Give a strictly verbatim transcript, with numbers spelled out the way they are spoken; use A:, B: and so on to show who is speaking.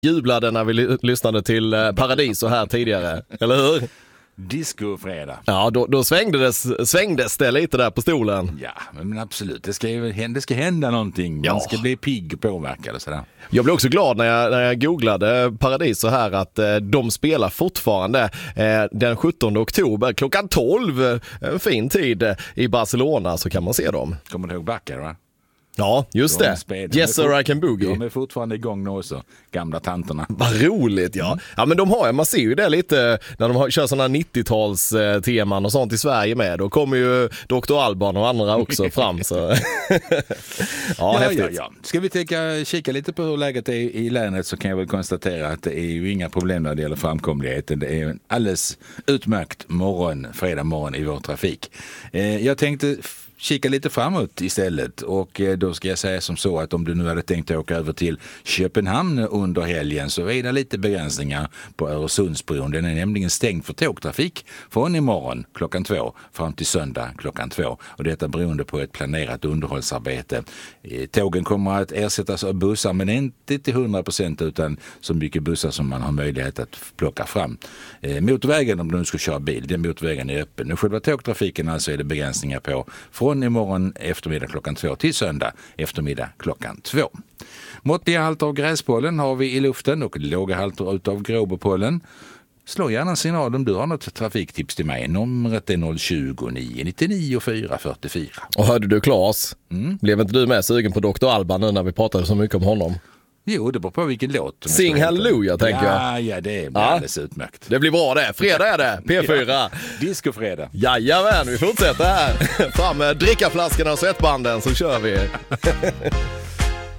A: jublade när vi ly- lyssnade till eh, Paradiso här tidigare, eller hur?
B: Disco-fredag.
A: Ja, då, då svängdes, svängdes det lite där på stolen.
B: Ja, men absolut. Det ska, ju, det ska hända någonting.
A: Ja.
B: Man ska bli pigg och påverkad och sådär.
A: Jag blev också glad när jag, när jag googlade Paradiso här att eh, de spelar fortfarande eh, den sjuttonde oktober klockan tolv. En fin tid eh, i Barcelona, så kan man se dem.
B: Kommer du ihåg Backar, va?
A: Ja, just
B: De
A: det.
B: spelar.
A: Yes
B: De är
A: sir,
B: fort-
A: I can boogie.
B: De är fortfarande igång nu också, gamla tanterna.
A: Vad roligt, ja. Ja, men de har ju, man ser ju det lite när de har, kör sådana nittio-tals eh, teman och sånt i Sverige med. Då kommer ju doktor Alban och andra också fram. Så. ja,
B: Ja,
A: häftigt.
B: ja, ja. Ska vi tänka, kika lite på hur läget är i länet, så kan jag väl konstatera att det är ju inga problem när det gäller framkomligheten. Det är en alldeles utmärkt morgon, fredag morgon i vår trafik. Eh, jag tänkte kika lite framåt istället, och då ska jag säga som så att om du nu hade tänkt att åka över till Köpenhamn under helgen, så är det lite begränsningar på Öresundsbron. Den är nämligen stängd för tågtrafik från imorgon klockan två fram till söndag klockan två, och detta beroende på ett planerat underhållsarbete. Tågen kommer att ersättas av bussar, men inte till hundra procent, utan så mycket bussar som man har möjlighet att plocka fram. Motorvägen, om du nu ska köra bil, den motorvägen är öppen. Nu själva tågtrafiken alltså är det begränsningar på från imorgon eftermiddag klockan två till söndag eftermiddag klockan två. Måttliga halter av gräspollen har vi i luften och låga halter utav gråbopollen. Slå gärna en signal om du har något trafiktips till mig. Numret är noll tjugo, nio nittionio, fyra fyrtiofyra.
A: Och hörde du Claes, mm. blev inte du med sugen på doktor Alban nu när vi pratade så mycket om honom?
B: Jo, det beror på vilken låt.
A: Sing Hallelujah, tänker jag.
B: Ja, ja, det blir ja. alldeles utmärkt.
A: Det blir bra det. Fredag är det. P fyra.
B: Ja, discofredag.
A: Jajamän, vi fortsätter här. Fram med drickaflaskorna och svettbanden, så kör vi.